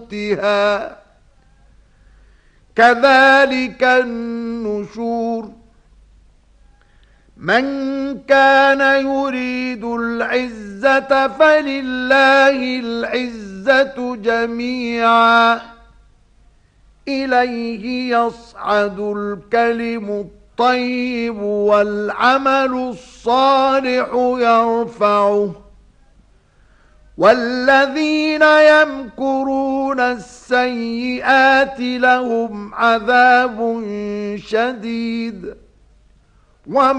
موتها كذلك النشور من كان يريد العزة فلله العزة جميعا إليه يصعد الكلم الطيب والعمل الصالح يرفعه والذين يمكرون السيئات لهم عذاب شديد